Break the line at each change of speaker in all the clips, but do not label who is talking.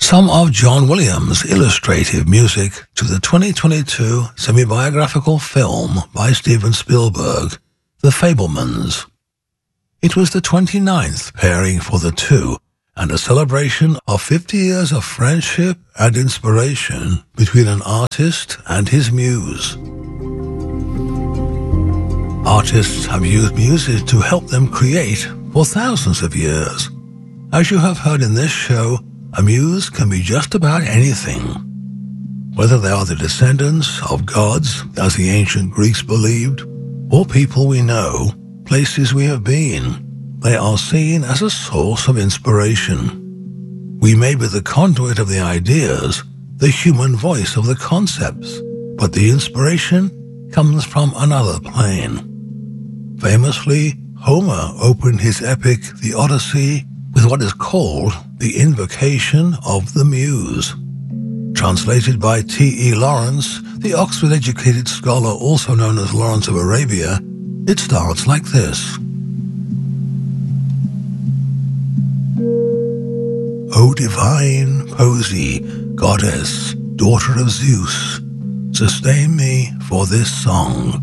some of John Williams' illustrative music to the 2022 semi-biographical film by Steven Spielberg, The Fabelmans. It was the 29th pairing for the two, and a celebration of 50 years of friendship and inspiration between an artist and his muse. Artists have used music to help them create for thousands of years. As you have heard in this show, a muse can be just about anything. Whether they are the descendants of gods, as the ancient Greeks believed, or people we know, places we have been, they are seen as a source of inspiration. We may be the conduit of the ideas, the human voice of the concepts, but the inspiration comes from another plane. Famously, Homer opened his epic, The Odyssey, with what is called the Invocation of the Muse. Translated by T.E. Lawrence, the Oxford-educated scholar also known as Lawrence of Arabia, it starts like this. O divine Posy, goddess, daughter of Zeus, sustain me for this song.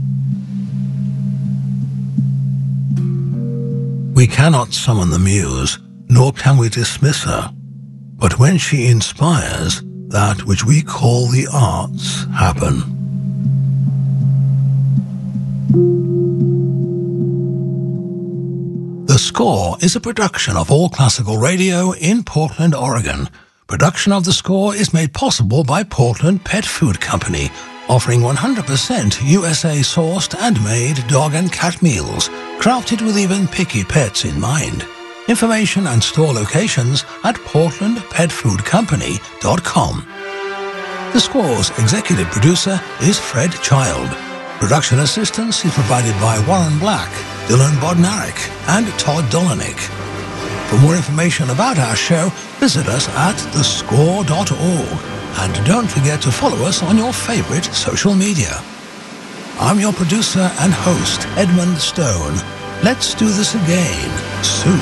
We cannot summon the muse, nor can we dismiss her, but when she inspires, that which we call the arts happen. The Score is a production of All Classical Radio in Portland, Oregon. Production of The Score is made possible by Portland Pet Food Company, offering 100% USA-sourced and made dog and cat meals, crafted with even picky pets in mind. Information and store locations at portlandpetfoodcompany.com. The Score's executive producer is Fred Child. Production assistance is provided by Warren Black, Dylan Bodnarik, and Todd Dolanik. For more information about our show, visit us at thescore.org. And don't forget to follow us on your favorite social media. I'm your producer and host, Edmund Stone. Let's do this again soon.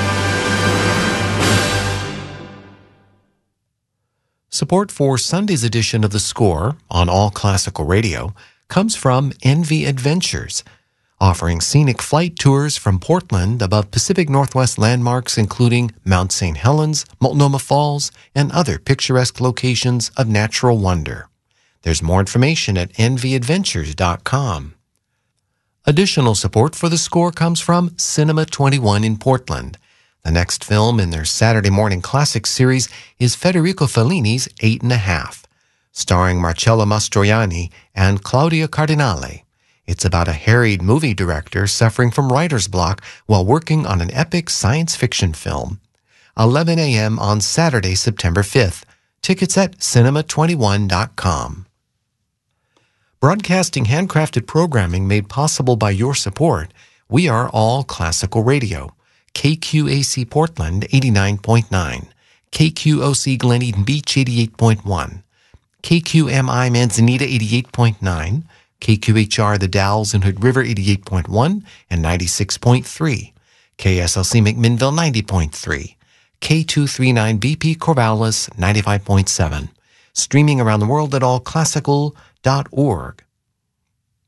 Support for Sunday's edition of The Score on All Classical Radio comes from Envy Adventures, offering scenic flight tours from Portland above Pacific Northwest landmarks including Mount St. Helens, Multnomah Falls, and other picturesque locations of natural wonder. There's more information at envyadventures.com. Additional support for The Score comes from Cinema 21 in Portland. The next film in their Saturday Morning Classics series is Federico Fellini's 8½, starring Marcello Mastroianni and Claudia Cardinale. It's about a harried movie director suffering from writer's block while working on an epic science fiction film. 11 a.m. on Saturday, September 5th. Tickets at cinema21.com. Broadcasting handcrafted programming made possible by your support, we are All Classical Radio. KQAC Portland 89.9, KQOC Glen Eden Beach 88.1, KQMI Manzanita 88.9, KQHR The Dalles and Hood River 88.1 and 96.3, KSLC McMinnville 90.3, K239BP Corvallis 95.7, streaming around the world at allclassical.org.